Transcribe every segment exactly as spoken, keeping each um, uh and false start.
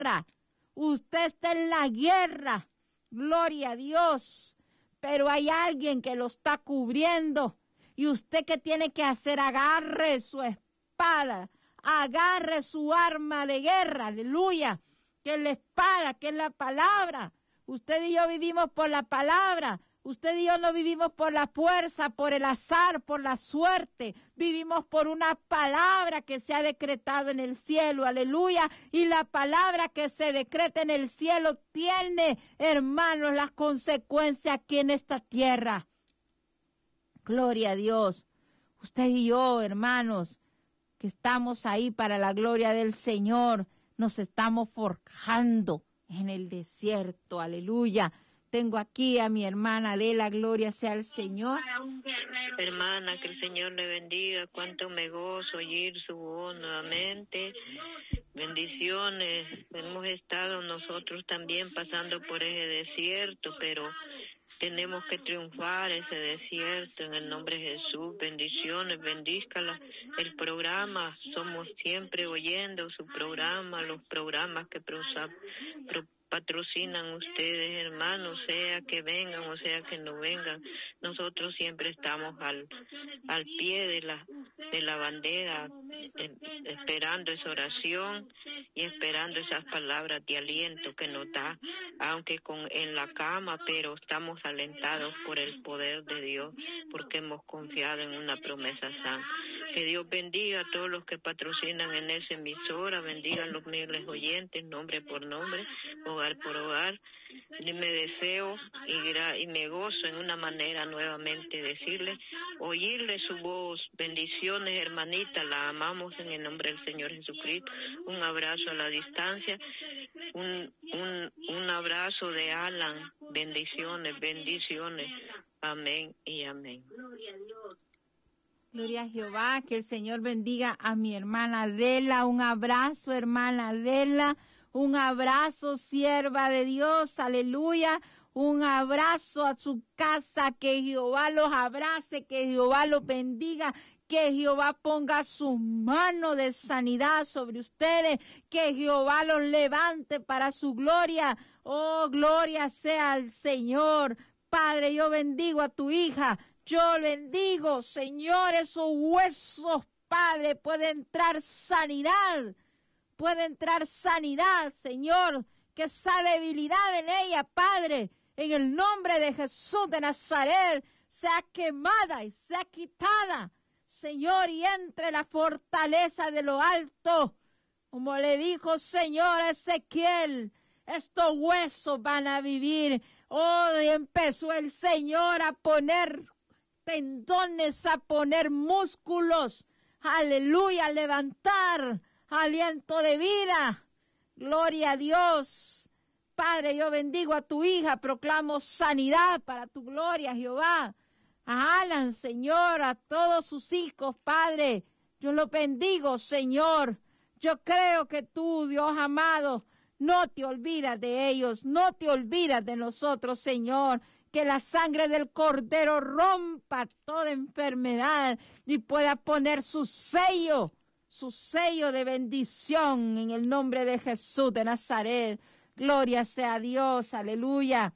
contra. Usted está en la guerra. Gloria a Dios. Pero hay alguien que lo está cubriendo. Y usted, ¿qué tiene que hacer? Agarre su espada. Agarre su arma de guerra. Aleluya. Que es la espada, que es la palabra. Usted y yo vivimos por la palabra. Usted y yo no vivimos por la fuerza, por el azar, por la suerte. Vivimos por una palabra que se ha decretado en el cielo. Aleluya. Y la palabra que se decreta en el cielo tiene, hermanos, las consecuencias aquí en esta tierra. Gloria a Dios. Usted y yo, hermanos, que estamos ahí para la gloria del Señor, nos estamos forjando en el desierto. Aleluya. Tengo aquí a mi hermana Adela, gloria sea al Señor. Hermana, que el Señor le bendiga, cuánto me gozo oír su voz nuevamente. Bendiciones. Hemos estado nosotros también pasando por ese desierto, pero tenemos que triunfar ese desierto en el nombre de Jesús. Bendiciones, bendízcala. El programa, somos siempre oyendo su programa, los programas que prosa, pro, patrocinan ustedes, hermanos, sea que vengan o sea que no vengan. Nosotros siempre estamos al, al pie de la, de la bandera, eh, esperando esa oración y esperando esas palabras de aliento que nos da, aunque con en la cama, pero estamos alentados por el poder de Dios, porque hemos confiado en una promesa santa. Que Dios bendiga a todos los que patrocinan en esa emisora, bendiga a los miles oyentes, nombre por nombre, hogar por hogar. Y me deseo y, gra- y me gozo en una manera nuevamente decirle, oírle su voz. Bendiciones, hermanita, la amamos en el nombre del Señor Jesucristo. Un abrazo a la distancia, un, un, un abrazo de Alan. Bendiciones, bendiciones. Amén y amén. Gloria a Jehová, que el Señor bendiga a mi hermana Adela. Un abrazo, hermana Adela. Un abrazo, sierva de Dios. Aleluya. Un abrazo a su casa. Que Jehová los abrace, que Jehová los bendiga. Que Jehová ponga su mano de sanidad sobre ustedes. Que Jehová los levante para su gloria. Oh, gloria sea al Señor. Padre, yo bendigo a tu hija. Yo bendigo, Señor, esos huesos, Padre, puede entrar sanidad, puede entrar sanidad, Señor, que esa debilidad en ella, Padre, en el nombre de Jesús de Nazaret, sea quemada y sea quitada, Señor, y entre la fortaleza de lo alto, como le dijo, Señor, a Ezequiel, estos huesos van a vivir. Oh, y empezó el Señor a poner tendones, a poner músculos, aleluya, a levantar aliento de vida, gloria a Dios. Padre, yo bendigo a tu hija, proclamo sanidad para tu gloria, Jehová. A Alan, Señor, a todos sus hijos, Padre, yo los bendigo, Señor. Yo creo que tú, Dios amado, no te olvidas de ellos, no te olvidas de nosotros, Señor. Que la sangre del Cordero rompa toda enfermedad y pueda poner su sello, su sello de bendición en el nombre de Jesús de Nazaret. Gloria sea a Dios, aleluya.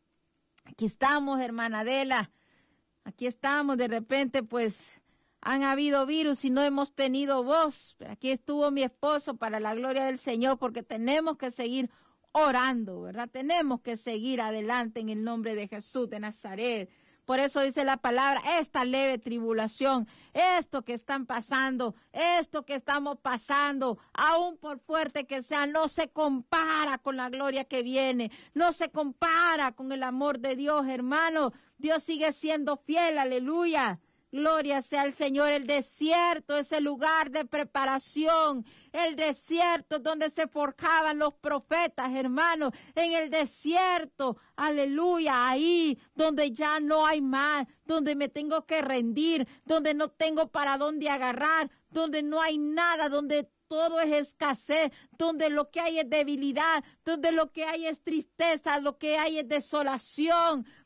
Aquí estamos, hermana Adela. Aquí estamos, de repente pues han habido virus y no hemos tenido voz. Pero aquí estuvo mi esposo para la gloria del Señor porque tenemos que seguir orando, ¿verdad? Tenemos que seguir adelante en el nombre de Jesús de Nazaret. Por eso dice la palabra, esta leve tribulación, esto que están pasando, esto que estamos pasando, aún por fuerte que sea, no se compara con la gloria que viene, no se compara con el amor de Dios, hermano. Dios sigue siendo fiel, aleluya. Gloria sea al Señor. El desierto es el lugar de preparación. El desierto donde se forjaban los profetas, hermanos. En el desierto, aleluya, ahí donde ya no hay más, donde me tengo que rendir, donde no tengo para dónde agarrar, donde no hay nada, donde todo es escasez, donde lo que hay es debilidad, donde lo que hay es tristeza, lo que hay es desolación.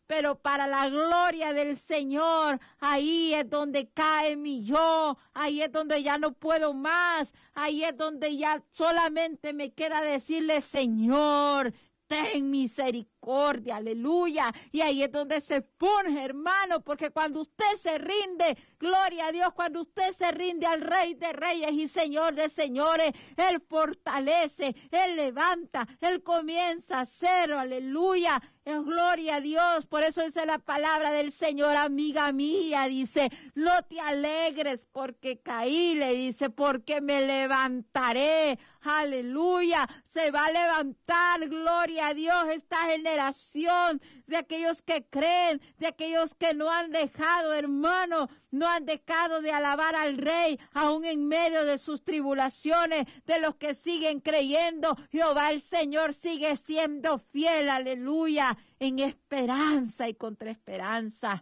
pero para la gloria del Señor, ahí es donde cae mi yo, ahí es donde ya no puedo más, ahí es donde ya solamente me queda decirle, Señor, ten misericordia, aleluya. Y ahí es donde se pone, hermano, porque cuando usted se rinde, gloria a Dios, cuando usted se rinde al Rey de Reyes y Señor de Señores, Él fortalece, Él levanta, Él comienza a hacer, aleluya. En gloria a Dios, por eso dice la palabra del Señor, amiga mía, dice, no te alegres porque caí, le dice, porque me levantaré, aleluya, se va a levantar, gloria a Dios, esta generación de aquellos que creen, de aquellos que no han dejado, hermano, no han dejado de alabar al Rey, aún en medio de sus tribulaciones, de los que siguen creyendo, Jehová el Señor sigue siendo fiel, aleluya, en esperanza y contra esperanza.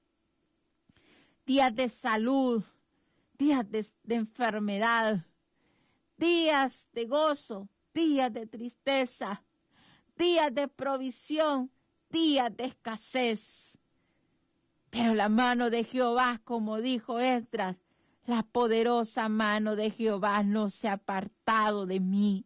Días de salud, días de, de enfermedad, días de gozo, días de tristeza, días de provisión, días de escasez. Pero la mano de Jehová, como dijo Esdras, la poderosa mano de Jehová no se ha apartado de mí.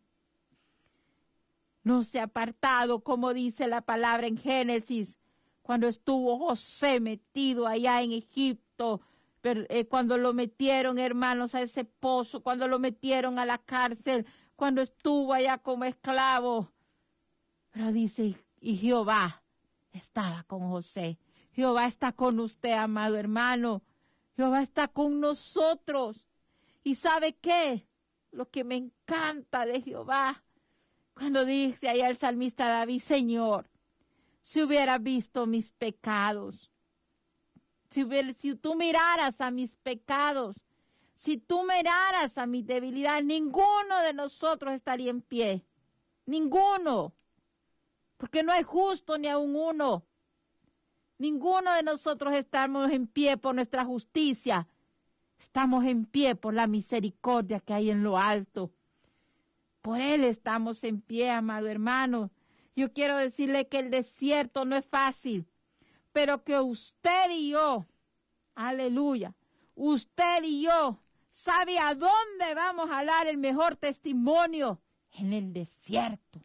No se ha apartado, como dice la palabra en Génesis, cuando estuvo José metido allá en Egipto, pero, eh, cuando lo metieron, hermanos, a ese pozo, cuando lo metieron a la cárcel, cuando estuvo allá como esclavo. Pero dice, y Jehová estaba con José. Jehová está con usted, amado hermano. Jehová está con nosotros. ¿Y sabe qué? Lo que me encanta de Jehová, cuando dice allá el salmista David, Señor, si hubiera visto mis pecados, si, hubiera, si tú miraras a mis pecados, si tú miraras a mi debilidad, ninguno de nosotros estaría en pie. Ninguno. Porque no hay justo ni aun uno. Ninguno de nosotros estamos en pie por nuestra justicia. Estamos en pie por la misericordia que hay en lo alto. Por Él estamos en pie, amado hermano. Yo quiero decirle que el desierto no es fácil, pero que usted y yo, aleluya, usted y yo, sabe a dónde vamos a dar el mejor testimonio, en el desierto.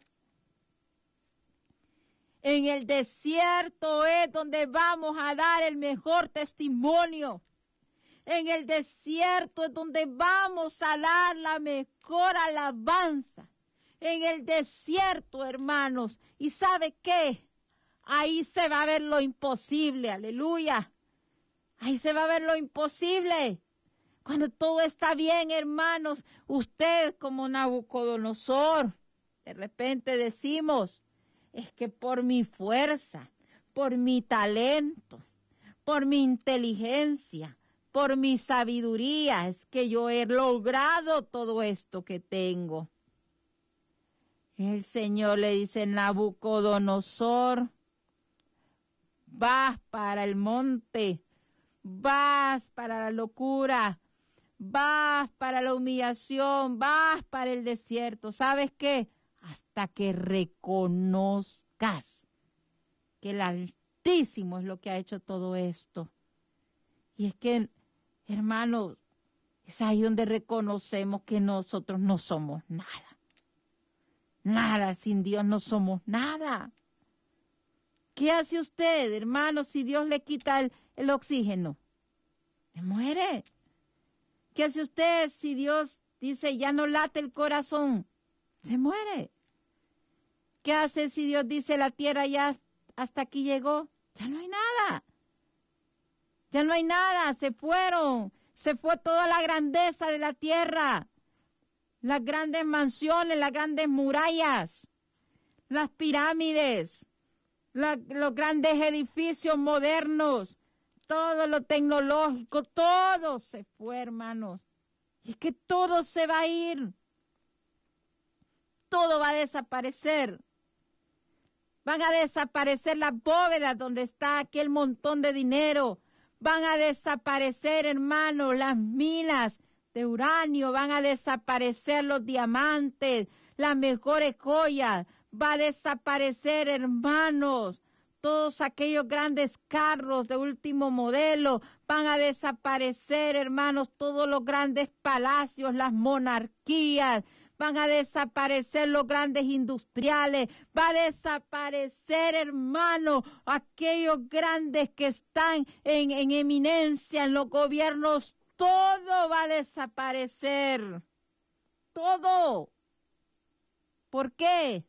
En el desierto es donde vamos a dar el mejor testimonio. En el desierto es donde vamos a dar la mejor alabanza. En el desierto, hermanos. ¿Y sabe qué? Ahí se va a ver lo imposible, aleluya. Ahí se va a ver lo imposible. Cuando todo está bien, hermanos, usted como Nabucodonosor, de repente decimos, es que por mi fuerza, por mi talento, por mi inteligencia, por mi sabiduría, es que yo he logrado todo esto que tengo. El Señor le dice, Nabucodonosor, vas para el monte, vas para la locura, vas para la humillación, vas para el desierto. ¿Sabes qué? Hasta que reconozcas que el Altísimo es lo que ha hecho todo esto. Y es que, hermanos, es ahí donde reconocemos que nosotros no somos nada. Nada, sin Dios no somos nada. ¿Qué hace usted, hermano, si Dios le quita el, el oxígeno? Se muere. ¿Qué hace usted si Dios dice ya no late el corazón? Se muere. ¿Qué hace si Dios dice la tierra ya hasta aquí llegó? Ya no hay nada. Ya no hay nada, se fueron. Se fue toda la grandeza de la tierra. Las grandes mansiones, las grandes murallas, las pirámides, la, los grandes edificios modernos, todo lo tecnológico, todo se fue, hermanos. Y es que todo se va a ir. Todo va a desaparecer. Van a desaparecer las bóvedas donde está aquel montón de dinero. Van a desaparecer, hermanos, las minas de uranio. Van a desaparecer los diamantes, las mejores joyas. Va a desaparecer, hermanos, todos aquellos grandes carros de último modelo, van a desaparecer, hermanos, todos los grandes palacios, las monarquías, van a desaparecer los grandes industriales, va a desaparecer, hermano, aquellos grandes que están en, en eminencia en los gobiernos, todo va a desaparecer, todo. ¿Por qué?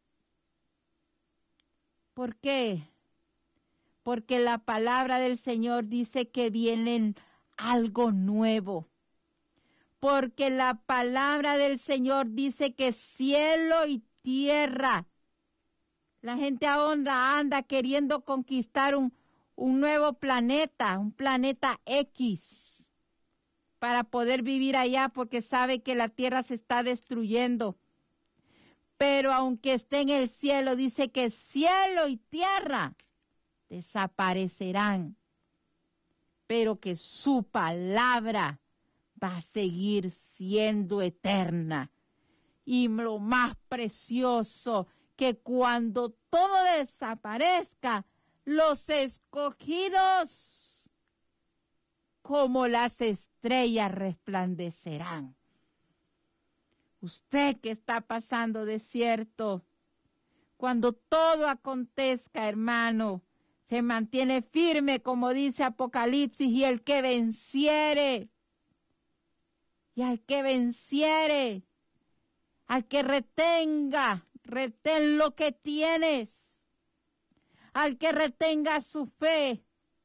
¿Por qué? Porque la palabra del Señor dice que viene algo nuevo. Porque la palabra del Señor dice que cielo y tierra. La gente ahora anda queriendo conquistar un, un nuevo planeta, un planeta X, para poder vivir allá porque sabe que la tierra se está destruyendo. Pero aunque esté en el cielo, dice que cielo y tierra desaparecerán, pero que su palabra va a seguir siendo eterna. Y lo más precioso, que cuando todo desaparezca, los escogidos como las estrellas resplandecerán. Usted que está pasando desierto, cuando todo acontezca, hermano, se mantiene firme, como dice Apocalipsis, y el que venciere, y al que venciere, al que retenga, retén lo que tienes, al que retenga su fe,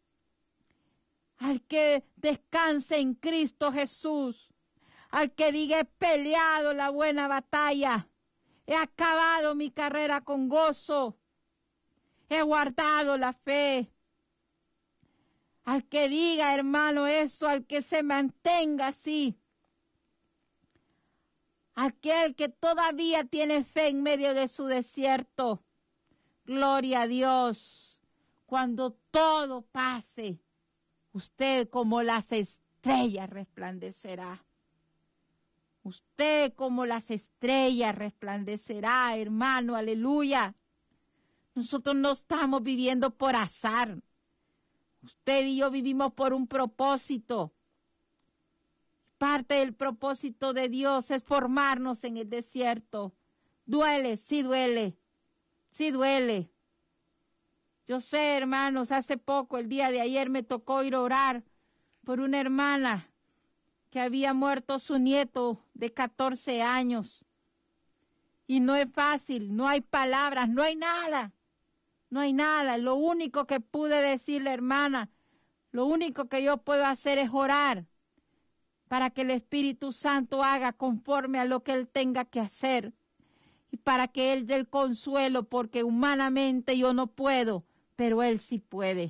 al que descanse en Cristo Jesús, al que diga: he peleado la buena batalla, he acabado mi carrera con gozo, he guardado la fe. Al que diga, hermano, eso, al que se mantenga así, aquel que todavía tiene fe en medio de su desierto, gloria a Dios, cuando todo pase, usted como las estrellas resplandecerá. Usted como las estrellas resplandecerá, hermano, aleluya. Nosotros no estamos viviendo por azar. Usted y yo vivimos por un propósito. Parte del propósito de Dios es formarnos en el desierto. Duele, sí duele, sí duele. Yo sé, hermanos, hace poco, el día de ayer, me tocó ir a orar por una hermana que había muerto su nieto de catorce años. Y no es fácil, no hay palabras, no hay nada, no hay nada. Lo único que pude decirle, hermana, lo único que yo puedo hacer es orar para que el Espíritu Santo haga conforme a lo que Él tenga que hacer y para que Él dé el consuelo, porque humanamente yo no puedo, pero Él sí puede.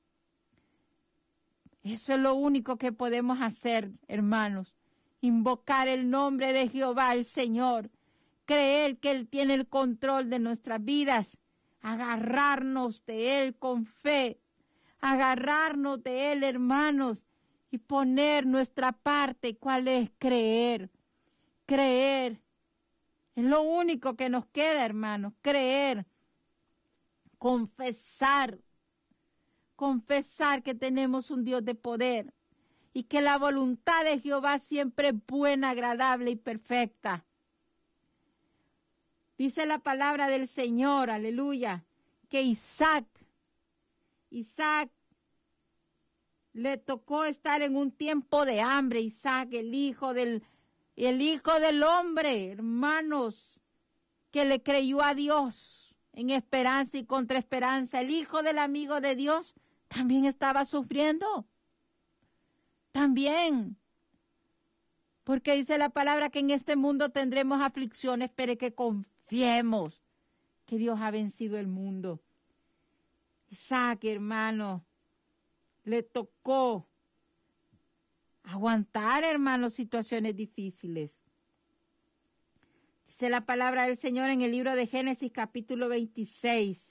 Eso es lo único que podemos hacer, hermanos. Invocar el nombre de Jehová, el Señor. Creer que Él tiene el control de nuestras vidas. Agarrarnos de Él con fe. Agarrarnos de Él, hermanos. Y poner nuestra parte. ¿Cuál es? Creer. Creer. Es lo único que nos queda, hermanos. Creer. Confesar. Confesar que tenemos un Dios de poder y que la voluntad de Jehová siempre es buena, agradable y perfecta. Dice la palabra del Señor, aleluya, que Isaac, Isaac le tocó estar en un tiempo de hambre. Isaac, el hijo del, el hijo del hombre, hermanos, que le creyó a Dios en esperanza y contra esperanza, el hijo del amigo de Dios, también estaba sufriendo, también, porque dice la palabra que en este mundo tendremos aflicciones, pero que confiemos que Dios ha vencido el mundo. Isaac, hermano, le tocó aguantar, hermano, situaciones difíciles. Dice la palabra del Señor en el libro de Génesis capítulo veintiséis.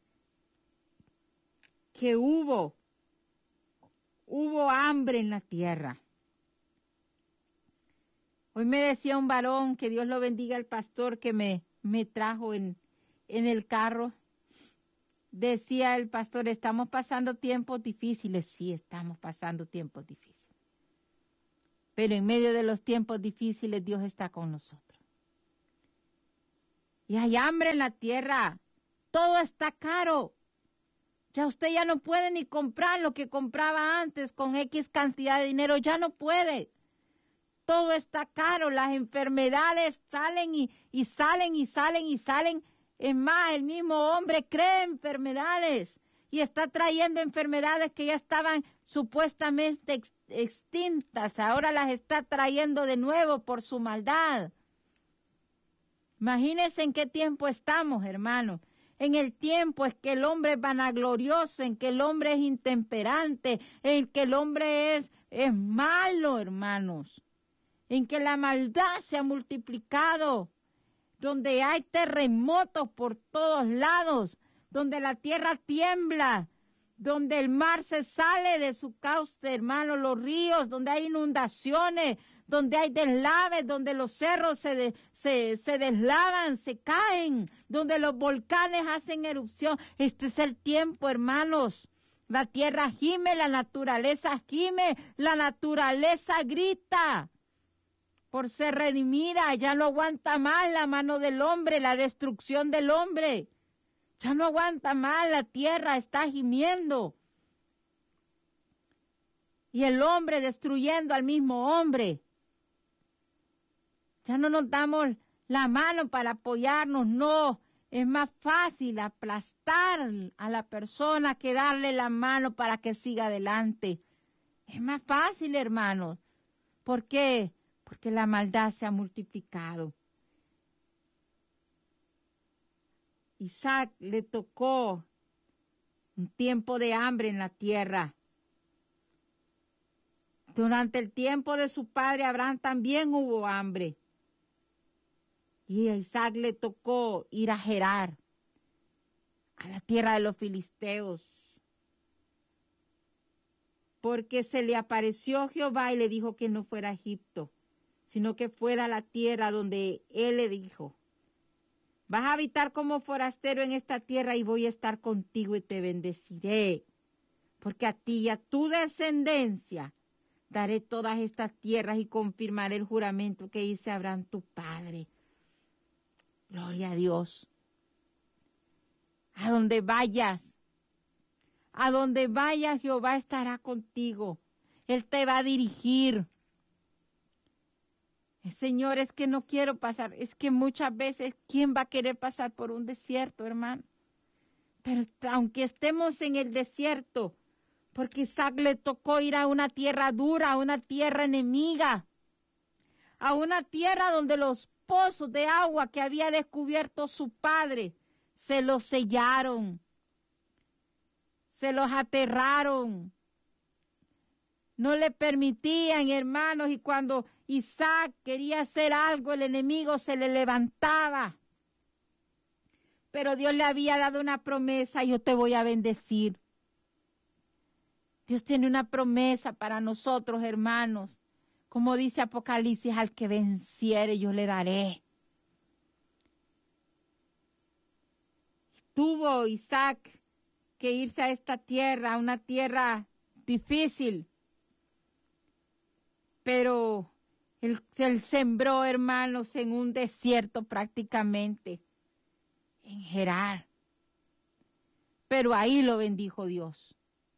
Que hubo, hubo hambre en la tierra. Hoy me decía un varón, que Dios lo bendiga, el pastor que me, me trajo en, en el carro. decía el pastor, estamos pasando tiempos difíciles. Sí, estamos pasando tiempos difíciles. Pero en medio de los tiempos difíciles, Dios está con nosotros. Y hay hambre en la tierra. Todo está caro. Ya usted ya no puede ni comprar lo que compraba antes con X cantidad de dinero. Ya no puede. Todo está caro. Las enfermedades salen y, y salen y salen y salen. Es más, el mismo hombre crea enfermedades y está trayendo enfermedades que ya estaban supuestamente ex, extintas. Ahora las está trayendo de nuevo por su maldad. Imagínense en qué tiempo estamos, hermanos. En el tiempo es que el hombre es vanaglorioso, en que el hombre es intemperante, en que el hombre es, es malo, hermanos. En que la maldad se ha multiplicado, donde hay terremotos por todos lados, donde la tierra tiembla, donde el mar se sale de su cauce, hermanos, los ríos, donde hay inundaciones, donde hay deslaves, donde los cerros se, de, se, se deslavan, se caen, donde los volcanes hacen erupción. Este es el tiempo, hermanos. La tierra gime, la naturaleza gime, la naturaleza grita por ser redimida. Ya no aguanta más la mano del hombre, la destrucción del hombre. Ya no aguanta más, la tierra está gimiendo. Y el hombre destruyendo al mismo hombre. Ya no nos damos la mano para apoyarnos, no. Es más fácil aplastar a la persona que darle la mano para que siga adelante. Es más fácil, hermanos. ¿Por qué? Porque la maldad se ha multiplicado. Isaac le tocó un tiempo de hambre en la tierra. Durante el tiempo de su padre Abraham también hubo hambre. Y a Isaac le tocó ir a Gerar, a la tierra de los filisteos. Porque se le apareció Jehová y le dijo que no fuera a Egipto, sino que fuera a la tierra donde él le dijo: vas a habitar como forastero en esta tierra y voy a estar contigo y te bendeciré. Porque a ti y a tu descendencia daré todas estas tierras y confirmaré el juramento que hice a Abraham tu padre. Gloria a Dios. A donde vayas, a donde vayas, Jehová estará contigo. Él te va a dirigir. Señor, es que no quiero pasar. Es que muchas veces, ¿quién va a querer pasar por un desierto, hermano? Pero aunque estemos en el desierto, porque Isaac le tocó ir a una tierra dura, a una tierra enemiga, a una tierra donde los pozos de agua que había descubierto su padre se los sellaron, se los aterraron, no le permitían, hermanos, y cuando Isaac quería hacer algo, el enemigo se le levantaba. Pero Dios le había dado una promesa: yo te voy a bendecir. Dios tiene una promesa para nosotros, hermanos. Como dice Apocalipsis, al que venciere yo le daré. Tuvo Isaac que irse a esta tierra, a una tierra difícil. Pero él, él sembró, hermanos, en un desierto prácticamente, en Gerar. Pero ahí lo bendijo Dios.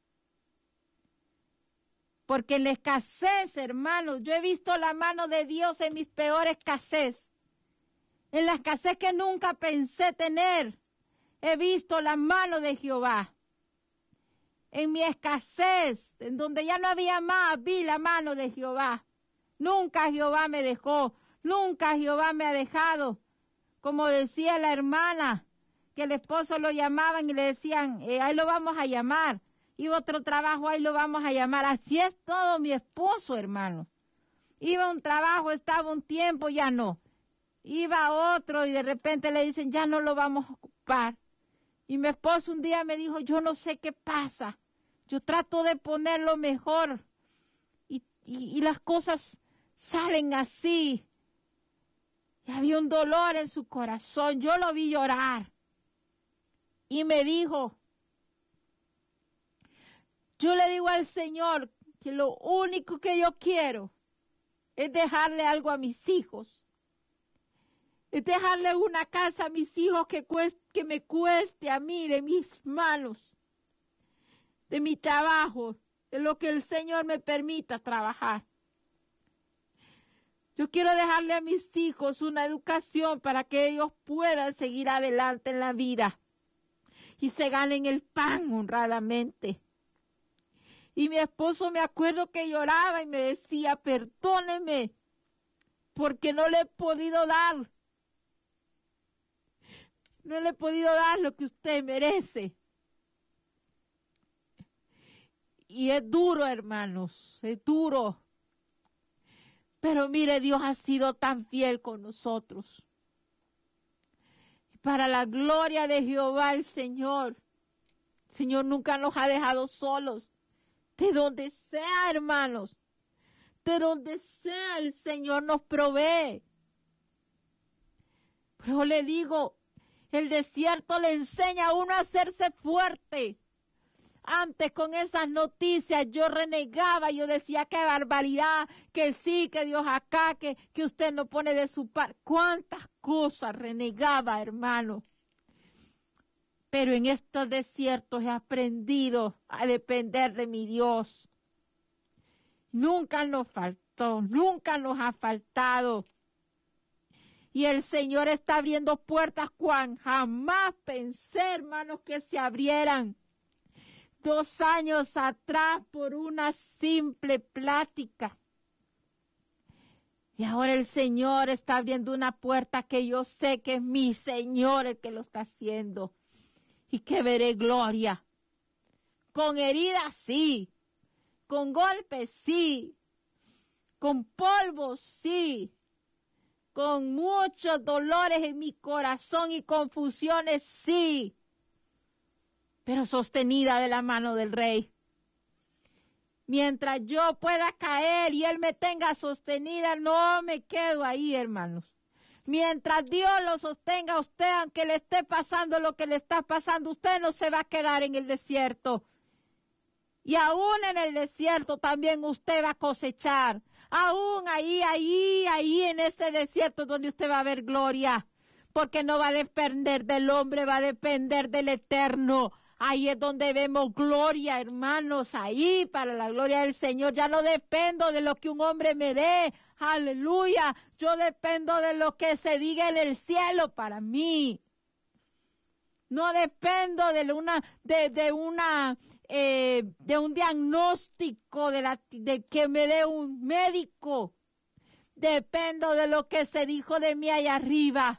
Porque en la escasez, hermanos, yo he visto la mano de Dios en mis peores escasez. En la escasez que nunca pensé tener, he visto la mano de Jehová. En mi escasez, en donde ya no había más, vi la mano de Jehová. Nunca Jehová me dejó, nunca Jehová me ha dejado. Como decía la hermana, que el esposo lo llamaban y le decían, eh, ahí lo vamos a llamar. Iba a otro trabajo, ahí lo vamos a llamar. Así es todo mi esposo, hermano. Iba a un trabajo, estaba un tiempo, ya no. Iba a otro y de repente le dicen, ya no lo vamos a ocupar. Y mi esposo un día me dijo, yo no sé qué pasa. Yo trato de ponerlo mejor. Y, y, y las cosas salen así. Y había un dolor en su corazón. Yo lo vi llorar. Y me dijo, Yo le digo al Señor que lo único que yo quiero es dejarle algo a mis hijos. Es dejarle una casa a mis hijos que, cueste, que me cueste a mí de mis manos, de mi trabajo, de lo que el Señor me permita trabajar. Yo quiero dejarle a mis hijos una educación para que ellos puedan seguir adelante en la vida y se ganen el pan honradamente. Y mi esposo, me acuerdo que lloraba y me decía, perdóneme, porque no le he podido dar. No le he podido dar lo que usted merece. Y es duro, hermanos, es duro. Pero mire, Dios ha sido tan fiel con nosotros. Y para la gloria de Jehová el Señor, el Señor nunca nos ha dejado solos. De donde sea, hermanos, de donde sea el Señor nos provee. Pero le digo, el desierto le enseña a uno a hacerse fuerte. Antes con esas noticias yo renegaba, yo decía qué barbaridad, que sí, que Dios acá, que, que usted no pone de su parte. Cuántas cosas renegaba, hermano. Pero en estos desiertos he aprendido a depender de mi Dios. Nunca nos faltó, nunca nos ha faltado. Y el Señor está abriendo puertas cuando jamás pensé, hermanos, que se abrieran. Dos años atrás por una simple plática. Y ahora el Señor está abriendo una puerta que yo sé que es mi Señor el que lo está haciendo. Y que veré gloria. Con heridas, sí. Con golpes, sí. Con polvo, sí. Con muchos dolores en mi corazón y confusiones, sí. Pero sostenida de la mano del Rey. Mientras yo pueda caer y Él me tenga sostenida, no me quedo ahí, hermanos. Mientras Dios lo sostenga a usted, aunque le esté pasando lo que le está pasando, usted no se va a quedar en el desierto. Y aún en el desierto también usted va a cosechar. Aún ahí, ahí, ahí en ese desierto donde usted va a ver gloria. Porque no va a depender del hombre, va a depender del Eterno. Ahí es donde vemos gloria, hermanos, ahí para la gloria del Señor. Ya no dependo de lo que un hombre me dé, aleluya. Yo dependo de lo que se diga en el cielo para mí. No dependo de una, de, de una, eh, de un diagnóstico de, la, de que me dé un médico. Dependo de lo que se dijo de mí allá arriba.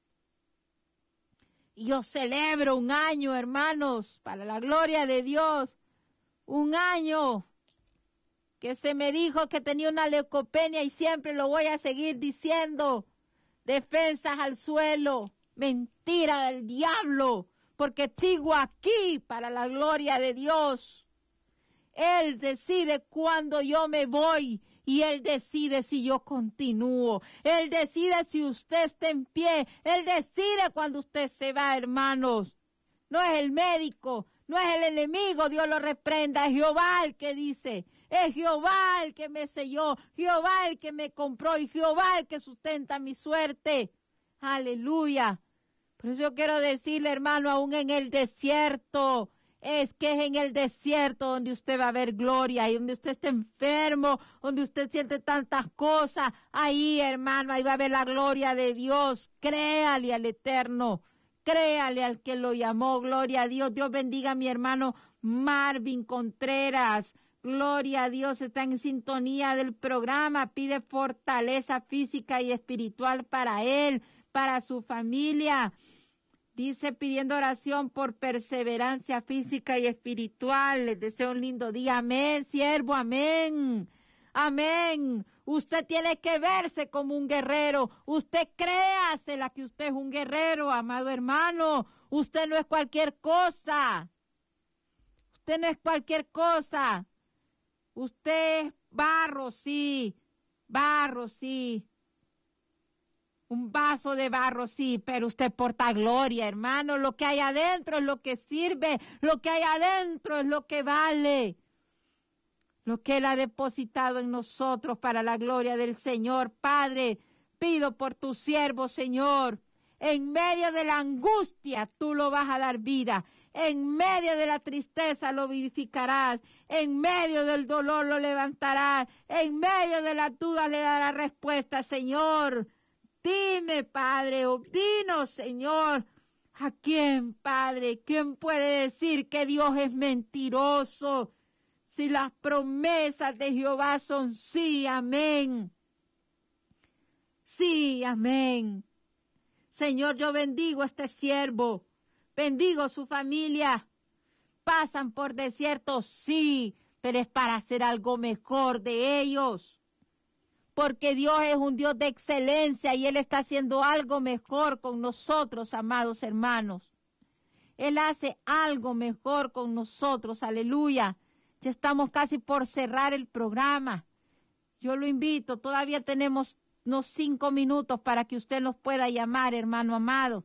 Y yo celebro un año, hermanos, para la gloria de Dios. Un año que se me dijo que tenía una leucopenia y siempre lo voy a seguir diciendo. Defensas al suelo, mentira del diablo, porque sigo aquí para la gloria de Dios. Él decide cuándo yo me voy. Y Él decide si yo continúo. Él decide si usted está en pie. Él decide cuando usted se va, hermanos. No es el médico, no es el enemigo, Dios lo reprenda. Es Jehová el que dice. Es Jehová el que me selló. Jehová el que me compró. Y Jehová el que sustenta mi suerte. Aleluya. Por eso yo quiero decirle, hermano, aún en el desierto. Es que es en el desierto donde usted va a ver gloria, y donde usted está enfermo, donde usted siente tantas cosas, ahí, hermano, ahí va a ver la gloria de Dios. Créale al Eterno, créale al que lo llamó, gloria a Dios. Dios bendiga a mi hermano Marvin Contreras, gloria a Dios, está en sintonía del programa, pide fortaleza física y espiritual para él, para su familia. Dice, pidiendo oración por perseverancia física y espiritual. Les deseo un lindo día. Amén, siervo, amén. Amén. Usted tiene que verse como un guerrero. Usted créasela que usted es un guerrero, amado hermano. Usted no es cualquier cosa. Usted no es cualquier cosa. Usted es barro, sí. Barro, sí. Un vaso de barro, sí, pero usted porta gloria, hermano. Lo que hay adentro es lo que sirve. Lo que hay adentro es lo que vale. lo que Él ha depositado en nosotros para la gloria del Señor. Padre, pido por tu siervo, Señor. En medio de la angustia, tú lo vas a dar vida. En medio de la tristeza lo vivificarás. En medio del dolor lo levantarás. En medio de la duda le darás respuesta, Señor. Dime, Padre, o dinos, Señor. ¿A quién, Padre? ¿Quién puede decir que Dios es mentiroso? Si las promesas de Jehová son sí, amén. Sí, amén. Señor, yo bendigo a este siervo. Bendigo su familia. Pasan por desiertos, sí, pero es para hacer algo mejor de ellos. Porque Dios es un Dios de excelencia y Él está haciendo algo mejor con nosotros, amados hermanos. Él hace algo mejor con nosotros, aleluya. Ya estamos casi por cerrar el programa. Yo lo invito, todavía tenemos unos cinco minutos para que usted nos pueda llamar, hermano amado,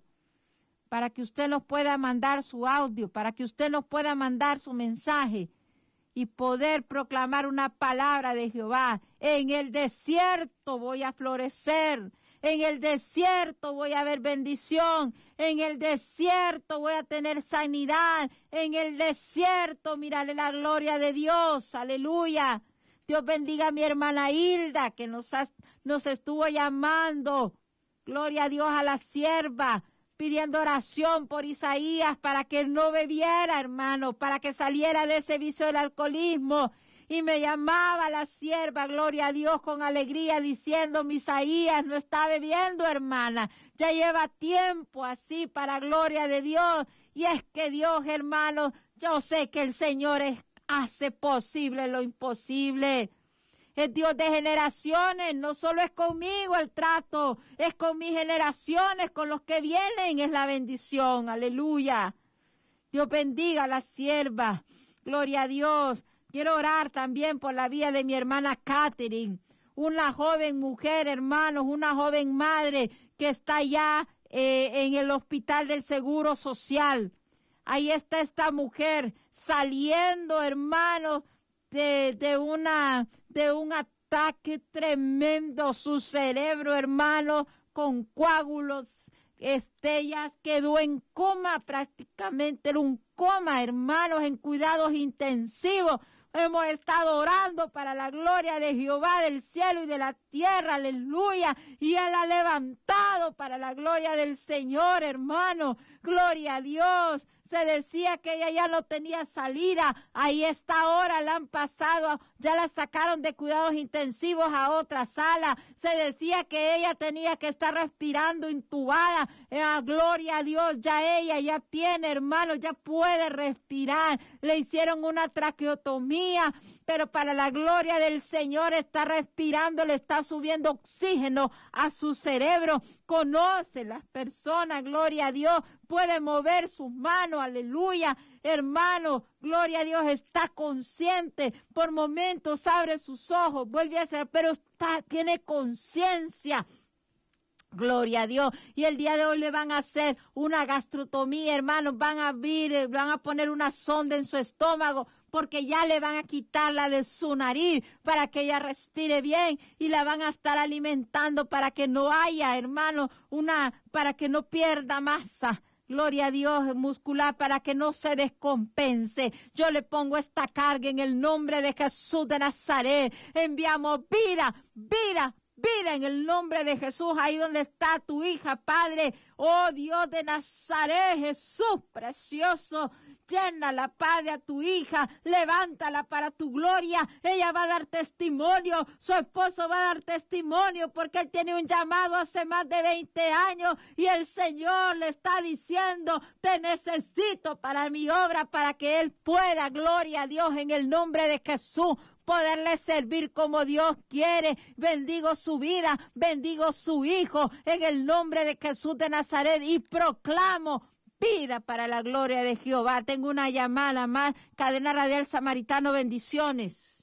para que usted nos pueda mandar su audio, para que usted nos pueda mandar su mensaje y poder proclamar una palabra de Jehová. En el desierto voy a florecer. En el desierto voy a ver bendición. En el desierto voy a tener sanidad. En el desierto miraré la gloria de Dios. Aleluya. Dios bendiga a mi hermana Hilda, que nos, ha, nos estuvo llamando. Gloria a Dios, a la sierva, pidiendo oración por Isaías para que él no bebiera, hermano, para que saliera de ese vicio del alcoholismo. Y me llamaba la sierva, gloria a Dios, con alegría, diciendo, Isaías no está bebiendo, hermana. Ya lleva tiempo así, para gloria de Dios. Y es que Dios, hermano, yo sé que el Señor es, hace posible lo imposible. Es Dios de generaciones, no solo es conmigo el trato, es con mis generaciones, con los que vienen, es la bendición, aleluya. Dios bendiga a la sierva, gloria a Dios. Quiero orar también por la vida de mi hermana Catherine, una joven mujer, hermanos, una joven madre que está allá eh, en el hospital del Seguro Social. Ahí está esta mujer saliendo, hermanos, de, de, una, de un ataque tremendo. Su cerebro, hermano, con coágulos, estellas, quedó en coma prácticamente, era un coma, hermanos, en cuidados intensivos. Hemos estado orando para la gloria de Jehová del cielo y de la tierra, aleluya, y Él ha levantado para la gloria del Señor, hermano, gloria a Dios. Se decía que ella ya no tenía salida, ahí está ahora, la han pasado, ya la sacaron de cuidados intensivos a otra sala. Se decía que ella tenía que estar respirando intubada, eh, gloria a Dios, ya ella ya tiene, hermano, ya puede respirar. Le hicieron una traqueotomía, pero para la gloria del Señor está respirando, le está subiendo oxígeno a su cerebro. Conoce las personas, gloria a Dios, puede mover sus manos, aleluya, hermano, gloria a Dios, está consciente, por momentos abre sus ojos, vuelve a ser, pero está, tiene conciencia. Gloria a Dios. Y el día de hoy le van a hacer una gastrotomía, hermanos, van a abrir, van a poner una sonda en su estómago, porque ya le van a quitar la de su nariz para que ella respire bien y la van a estar alimentando para que no haya, hermano, una, para que no pierda masa. Gloria a Dios, muscular, para que no se descompense. Yo le pongo esta carga en el nombre de Jesús de Nazaret. Enviamos vida, vida, vida en el nombre de Jesús, ahí donde está tu hija, Padre. Oh Dios de Nazaret, Jesús precioso. Llénala, Padre, a tu hija, levántala para tu gloria. Ella va a dar testimonio, su esposo va a dar testimonio, porque él tiene un llamado hace más de veinte años y el Señor le está diciendo, te necesito para mi obra, para que él pueda, gloria a Dios, en el nombre de Jesús, poderle servir como Dios quiere. Bendigo su vida, bendigo su hijo, en el nombre de Jesús de Nazaret, y proclamo vida para la gloria de Jehová. Tengo una llamada más. Cadena Radial Samaritano, bendiciones.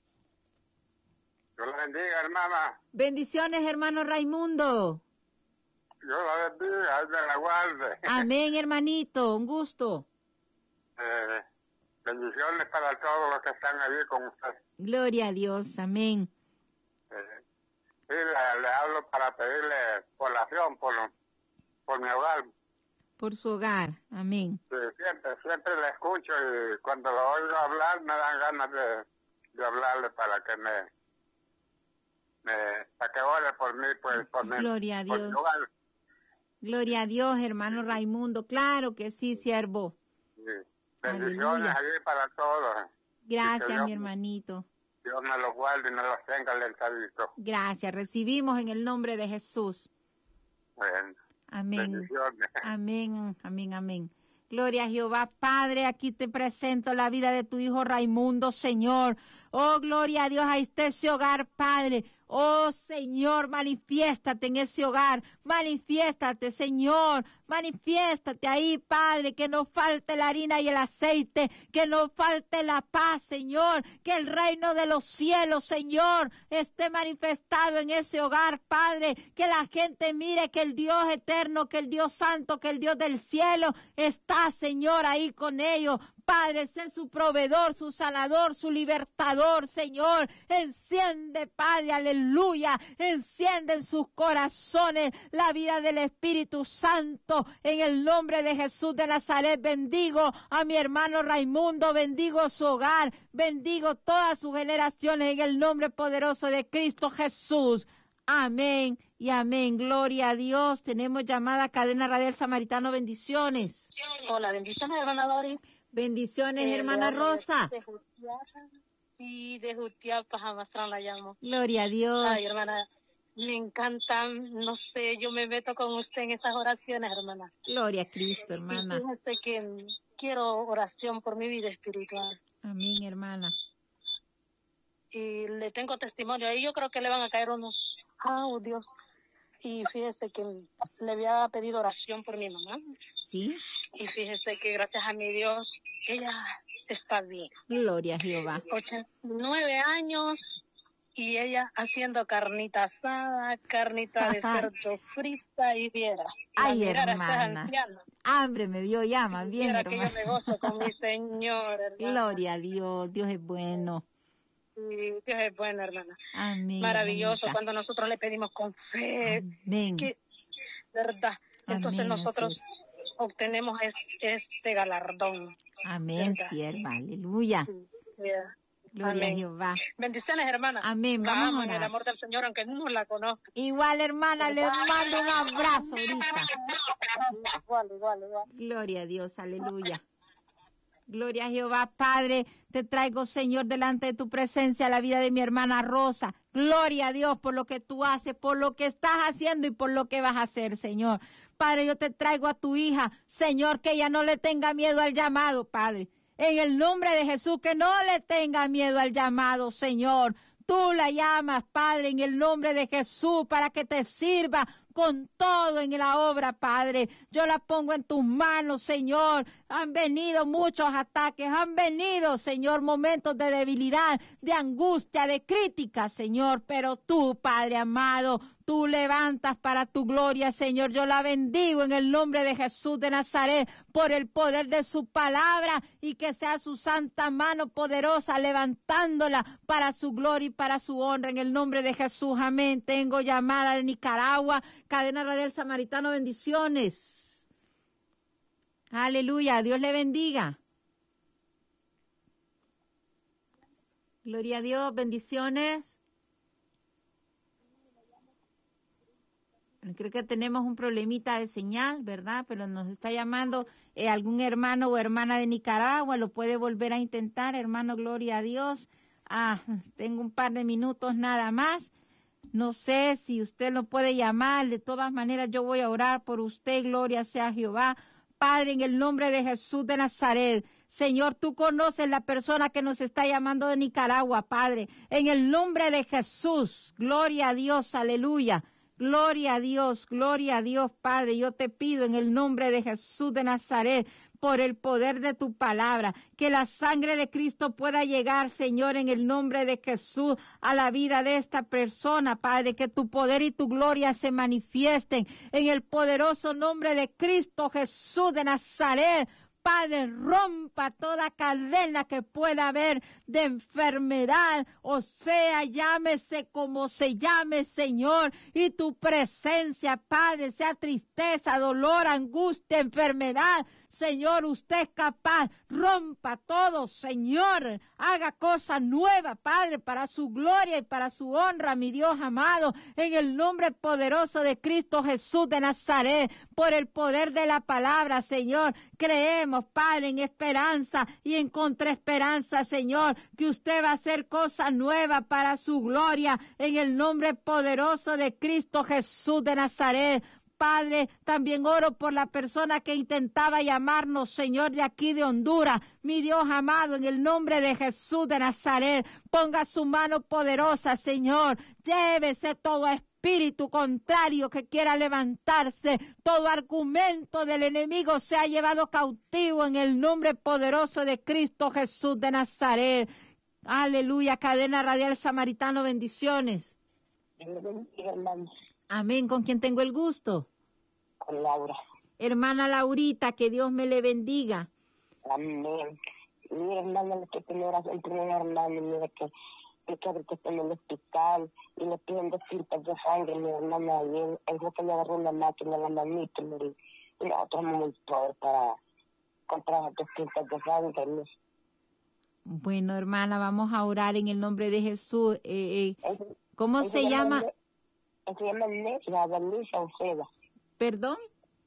Dios la bendiga, hermana. Bendiciones, hermano Raimundo. Dios la bendiga, Dios la guarde. Amén, hermanito, un gusto. Eh, Bendiciones para todos los que están allí con usted. Gloria a Dios, amén. Eh, sí, le, le hablo para pedirle oración por, por mi hogar. Por su hogar, amén. Sí, siempre, siempre le escucho y cuando lo oigo hablar me dan ganas de, de hablarle para que me, me para que ore por mí, pues, por mí. Gloria a por Dios. mi hogar. Gloria a Dios, hermano Raimundo. Claro que sí, siervo. Sí. Bendiciones Aleluya. allí para todos. Gracias, Dios, mi hermanito. Dios me los guarde y me los tenga alentadito. Gracias. Recibimos en el nombre de Jesús. Bueno, Amén. bendiciones. Amén, amén, amén. Gloria a Jehová. Padre, aquí te presento la vida de tu hijo Raimundo, Señor. Oh, gloria a Dios, ahí está ese hogar, Padre. Oh, Señor, manifiéstate en ese hogar. Manifiéstate, Señor. Manifiéstate ahí, Padre, que no falte la harina y el aceite, que no falte la paz, Señor, que el reino de los cielos, Señor, esté manifestado en ese hogar, Padre, que la gente mire que el Dios eterno, que el Dios santo, que el Dios del cielo está, Señor, ahí con ellos. Padre, sé su proveedor, su sanador, su libertador, Señor. Enciende, Padre, aleluya. Enciende en sus corazones la vida del Espíritu Santo. En el nombre de Jesús de Nazaret, bendigo a mi hermano Raimundo, bendigo su hogar, bendigo todas sus generaciones en el nombre poderoso de Cristo Jesús. Amén y amén. Gloria a Dios. Tenemos llamada Cadena Radial Samaritano. Bendiciones. Hola, bendiciones, hermana Dori. Bendiciones, Eh, hermana de- Rosa. De Jutiapa. Sí, de Jutiapa, Jamastrán la llamo. Gloria a Dios. Ay, hermana, me encantan, no sé, yo me meto con usted en esas oraciones, hermana. Gloria a Cristo, Y hermana. fíjese que mm, quiero oración por mi vida espiritual. Amén, hermana. Y le tengo testimonio. Ahí yo creo que le van a caer unos audios. Y fíjese que mm, le había pedido oración por mi mamá. ¿Sí? Y fíjese que gracias a mi Dios, ella está bien. Gloria a Jehová. ochenta y nueve años y ella haciendo carnita asada, carnita de cerdo frita y viera. La Ay, mirar a estas hermana. ancianas. Hambre me dio ya, más bien, Viera que yo me hermana. gozo con mi Señor, hermana. Gloria a Dios. Dios es bueno. Sí, Dios es bueno, hermana. Amén. Maravilloso hermanita. cuando nosotros le pedimos con fe, Amén. que, verdad. Entonces Amén, nosotros así obtenemos es- ese galardón. Amén, verdad. sierva. Aleluya. Yeah. Gloria a Amén. Jehová. Bendiciones, hermana. Amén. La Vamos a amo en el orar. amor del Señor, aunque no la conozco. Igual, hermana, les mando un abrazo ahorita. Igual, igual, igual. Gloria a Dios, aleluya. Gloria a Jehová, Padre, te traigo, Señor, delante de tu presencia la vida de mi hermana Rosa. Gloria a Dios por lo que tú haces, por lo que estás haciendo y por lo que vas a hacer, Señor. Padre, yo te traigo a tu hija, Señor, que ella no le tenga miedo al llamado, Padre. En el nombre de Jesús, que no le tenga miedo al llamado, Señor. Tú la llamas, Padre, en el nombre de Jesús, para que te sirva con todo en la obra, Padre. Yo la pongo en tus manos, Señor. Han venido muchos ataques, han venido, Señor, momentos de debilidad, de angustia, de crítica, Señor. Pero tú, Padre amado, tú levantas para tu gloria, Señor. Yo la bendigo en el nombre de Jesús de Nazaret por el poder de su palabra y que sea su santa mano poderosa levantándola para su gloria y para su honra en el nombre de Jesús. Amén. Tengo llamada de Nicaragua, Cadena Radial Samaritano, bendiciones. Aleluya, Dios le bendiga. Gloria a Dios, bendiciones. Creo que tenemos un problemita de señal, ¿verdad? Pero nos está llamando eh, algún hermano o hermana de Nicaragua. Lo puede volver a intentar, hermano, gloria a Dios. Ah, tengo un par de minutos nada más. No sé si usted lo puede llamar. De todas maneras, yo voy a orar por usted. Gloria sea a Jehová. Padre, en el nombre de Jesús de Nazaret. Señor, tú conoces la persona que nos está llamando de Nicaragua, Padre. En el nombre de Jesús. Gloria a Dios, aleluya. Gloria a Dios, gloria a Dios, Padre. Yo te pido en el nombre de Jesús de Nazaret, por el poder de tu palabra, que la sangre de Cristo pueda llegar, Señor, en el nombre de Jesús, a la vida de esta persona, Padre, que tu poder y tu gloria se manifiesten en el poderoso nombre de Cristo Jesús de Nazaret. Padre, rompa toda cadena que pueda haber de enfermedad, o sea, llámese como se llame, Señor, y tu presencia, Padre, sea tristeza, dolor, angustia, enfermedad. Señor, usted es capaz, rompa todo, Señor, haga cosas nuevas, Padre, para su gloria y para su honra, mi Dios amado, en el nombre poderoso de Cristo Jesús de Nazaret, por el poder de la palabra, Señor, creemos, Padre, en esperanza y en contraesperanza, Señor, que usted va a hacer cosas nuevas para su gloria, en el nombre poderoso de Cristo Jesús de Nazaret. Padre, también oro por la persona que intentaba llamarnos, Señor, de aquí de Honduras. Mi Dios amado, en el nombre de Jesús de Nazaret, ponga su mano poderosa, Señor. Llévese todo espíritu contrario que quiera levantarse. Todo argumento del enemigo sea llevado cautivo en el nombre poderoso de Cristo Jesús de Nazaret. Aleluya. Cadena Radial Samaritano, bendiciones. Amén. ¿Con quién tengo el gusto? Con Laura. Hermana Laurita, que Dios me le bendiga. Amén. Mira, hermana, le que tener el primer hermano, mira que el que ahorita está en el hospital y le piden dos pintas de sangre, mi hermana, y él, él fue que le agarró una máquina, la manita, y, y nosotros muy pobres para comprar dos pintas de sangre. Bueno, hermana, vamos a orar en el nombre de Jesús. Eh, eh, ¿Cómo se llama? Se llama Neris Adalí Sauceda. ¿Perdón?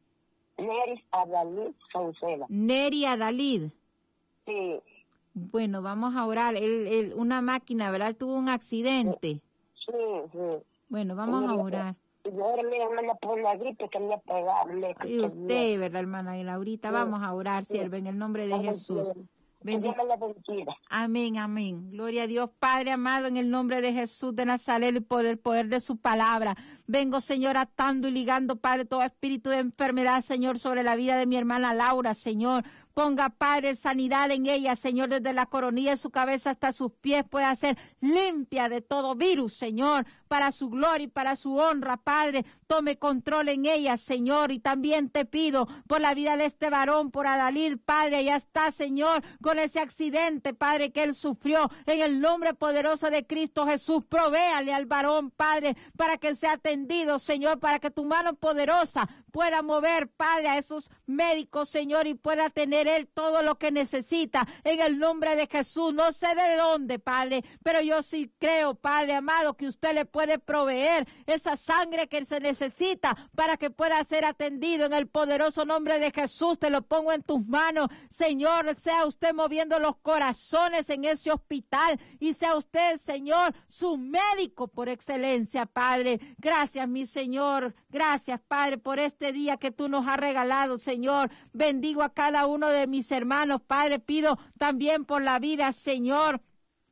Neris Adalí Sauceda. Neri Adalid. Sí. Bueno, vamos a orar. Él, él, una máquina, ¿verdad? Tuvo un accidente. Sí, sí. Bueno, vamos a orar. Y yo ahora mi hermana por la gripe que me ha pegado. Y usted, ¿verdad, hermana? Y Laurita, sí. Vamos a orar, sí. Sierva, en el nombre de Jesús. Bendice. Amén, amén. Gloria a Dios, Padre amado, en el nombre de Jesús de Nazaret y por el poder de su palabra. Vengo, Señor, atando y ligando, Padre, todo espíritu de enfermedad, Señor, sobre la vida de mi hermana Laura, Señor. Ponga, Padre, sanidad en ella, Señor, desde la coronilla de su cabeza hasta sus pies, pueda ser limpia de todo virus, Señor, para su gloria y para su honra, Padre. Tome control en ella, Señor, y también te pido por la vida de este varón, por Adalid, Padre, ya está, Señor, con ese accidente, Padre, que él sufrió. En el nombre poderoso de Cristo Jesús, provéale al varón, Padre, para que sea atendido, Señor, para que tu mano poderosa pueda mover, Padre, a esos médicos, Señor, y pueda tener él todo lo que necesita. En el nombre de Jesús, no sé de dónde, Padre, pero yo sí creo, Padre amado, que usted le puede proveer esa sangre que se necesita para que pueda ser atendido. En el poderoso nombre de Jesús, te lo pongo en tus manos, Señor. Sea usted moviendo los corazones en ese hospital y sea usted, Señor, su médico por excelencia, Padre. Gracias, mi Señor. Gracias, Padre, por este día que tú nos has regalado, Señor. Bendigo a cada uno de mis hermanos, Padre. Pido también por la vida, Señor,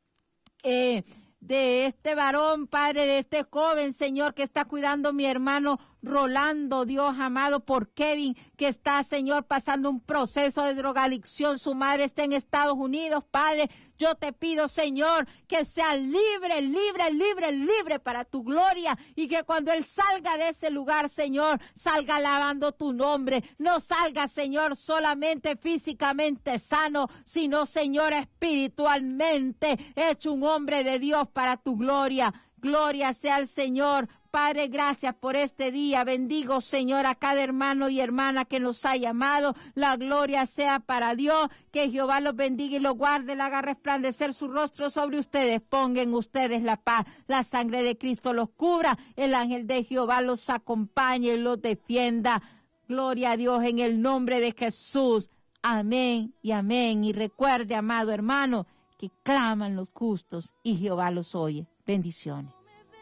eh, de este varón, Padre, de este joven, Señor, que está cuidando a mi hermano Rolando, Dios amado, por Kevin, que está, Señor, pasando un proceso de drogadicción. Su madre está en Estados Unidos, Padre. Yo te pido, Señor, que sea libre, libre, libre, libre para tu gloria, y que cuando él salga de ese lugar, Señor, salga alabando tu nombre. No salga, Señor, solamente físicamente sano, sino, Señor, espiritualmente hecho un hombre de Dios para tu gloria. Gloria sea al Señor. Padre, gracias por este día. Bendigo, Señor, a cada hermano y hermana que nos ha llamado. La gloria sea para Dios. Que Jehová los bendiga y los guarde, le haga resplandecer su rostro sobre ustedes. Ponga en ustedes la paz. La sangre de Cristo los cubra. El ángel de Jehová los acompañe y los defienda. Gloria a Dios en el nombre de Jesús. Amén y amén. Y recuerde, amado hermano, que claman los justos y Jehová los oye. Bendiciones.